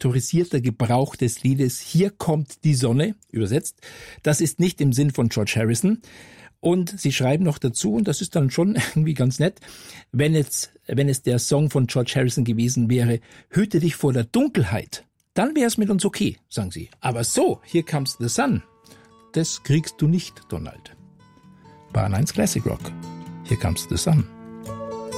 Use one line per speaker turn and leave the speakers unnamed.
autorisierter Gebrauch des Liedes Hier kommt die Sonne, übersetzt. Das ist nicht im Sinn von George Harrison. Und sie schreiben noch dazu, und das ist dann schon irgendwie ganz nett, wenn es der Song von George Harrison gewesen wäre, hüte dich vor der Dunkelheit, dann wäre es mit uns okay, sagen sie. Aber so, Here Comes the Sun, das kriegst du nicht, Donald. Bayern 1 Classic Rock, Here Comes the Sun.